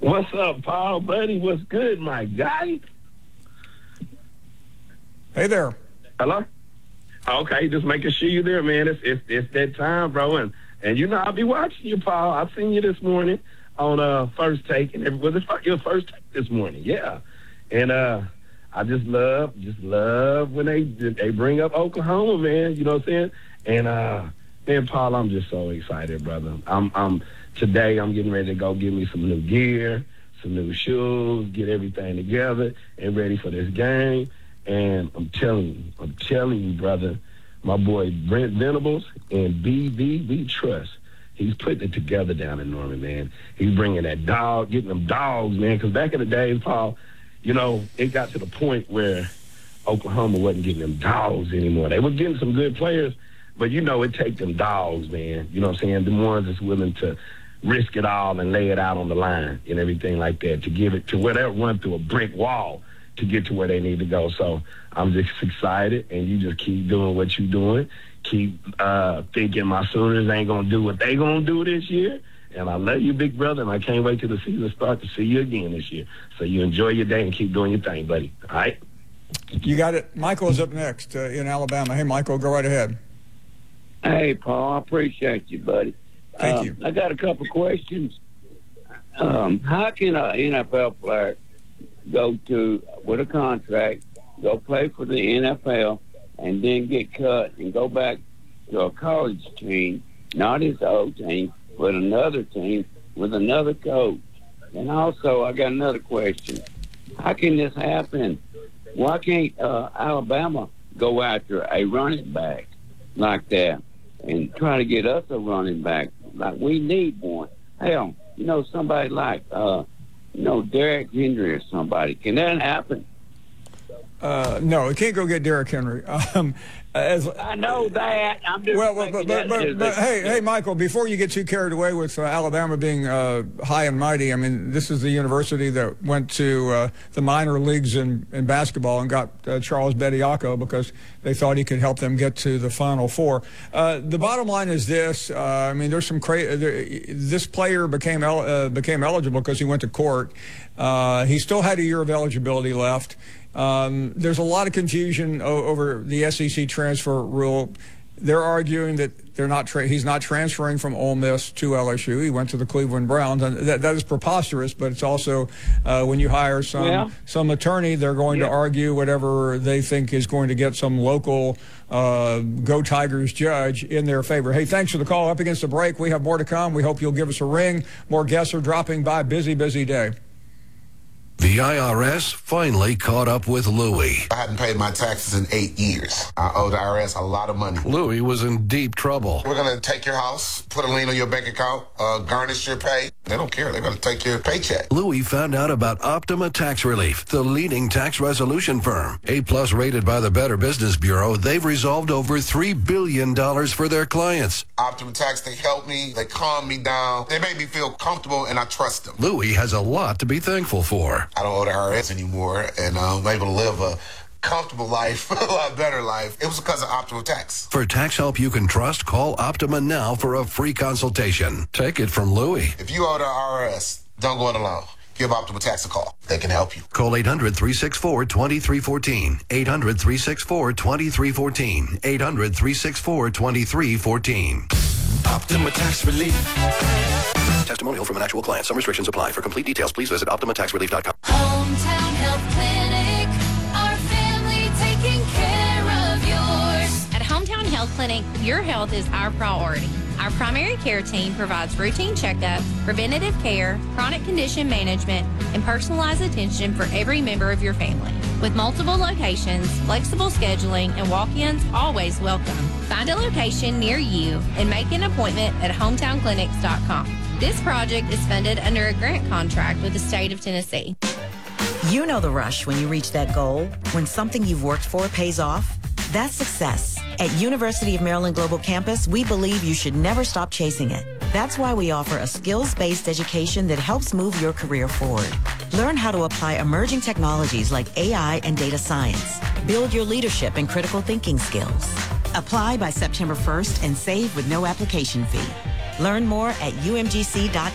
What's up, Paul, buddy? What's good, my guy? Hey there. Hello? Okay, just making sure you're there, man. It's that time, bro. And you know, I'll be watching you, Paul. I seen you this morning on First Take. And was it your first take this morning? Yeah. And I just love when they bring up Oklahoma, man. You know what I'm saying? And man, Paul, I'm just so excited, brother. Today I'm getting ready to go get me some new gear, some new shoes, get everything together and ready for this game. And I'm telling you, brother, my boy Brent Venables and BV Trust, he's putting it together down in Norman, man. He's bringing that dog, getting them dogs, man. Because back in the days, Paul, you know, it got to the point where Oklahoma wasn't getting them dogs anymore. They were getting some good players, but, you know, it take them dogs, man. You know what I'm saying? The ones that's willing to risk it all and lay it out on the line and everything like that to give it to where they'll run through a brick wall to get to where they need to go. So I'm just excited, and you just keep doing what you're doing. Keep thinking my Sooners ain't going to do what they going to do this year. And I love you, big brother, and I can't wait till the season starts to see you again this year. So you enjoy your day and keep doing your thing, buddy. All right? You got it. Michael is up next in Alabama. Hey, Michael, go right ahead. Hey, Paul, I appreciate you, buddy. Thank you. I got a couple questions. How can an NFL player go with a contract, go play for the NFL, and then get cut and go back to a college team, not his old team, but another team with another coach? And also, I got another question. How can this happen? Why can't Alabama go after a running back like that and try to get us a running back? Like, we need one. Hell, you know, somebody like, Derrick Henry or somebody. Can that happen? No, it can't go get Derrick Henry. I know that. I'm just but hey, Michael, before you get too carried away with Alabama being high and mighty, I mean, this is the university that went to the minor leagues in basketball and got Charles Bediako because they thought he could help them get to the Final Four. The bottom line is this: I mean, there's some this player became eligible because he went to court. He still had a year of eligibility left. There's a lot of confusion over the SEC transfer rule. They're arguing that he's not transferring from Ole Miss to LSU. He went to the Cleveland Browns, and that is preposterous. But it's also when you hire some attorney, they're going to argue whatever they think is going to get some local Go Tigers judge in their favor. Hey, thanks for the call. Up against the break, we have more to come. We hope you'll give us a ring. More guests are dropping by. Busy day. The IRS finally caught up with Louie. I hadn't paid my taxes in 8 years. I owe the IRS a lot of money. Louie was in deep trouble. We're going to take your house, put a lien on your bank account, garnish your pay. They don't care. They're going to take your paycheck. Louie found out about Optima Tax Relief, the leading tax resolution firm. A-plus rated by the Better Business Bureau, they've resolved over $3 billion for their clients. Optima Tax, they help me. They calm me down. They make me feel comfortable, and I trust them. Louie has a lot to be thankful for. I don't owe the IRS anymore, and I'm able to live a comfortable life, a lot better life. It was because of Optima Tax. For tax help you can trust, call Optima now for a free consultation. Take it from Louie. If you owe the IRS, don't go it alone. Give Optima Tax a call. They can help you. Call 800-364-2314. 800-364-2314. 800-364-2314. Optima Tax Relief. Testimonial from an actual client. Some restrictions apply. For complete details, please visit OptimaTaxRelief.com. Hometown Health Clinic. Our family taking care of yours. At Hometown Health Clinic, your health is our priority. Our primary care team provides routine checkups, preventative care, chronic condition management, and personalized attention for every member of your family. With multiple locations, flexible scheduling, and walk-ins always welcome. Find a location near you and make an appointment at hometownclinics.com. This project is funded under a grant contract with the state of Tennessee. You know the rush when you reach that goal, when something you've worked for pays off. That's success. At University of Maryland Global Campus, we believe you should never stop chasing it. That's why we offer a skills-based education that helps move your career forward. Learn how to apply emerging technologies like AI and data science. Build your leadership and critical thinking skills. Apply by September 1st and save with no application fee. Learn more at umgc.edu.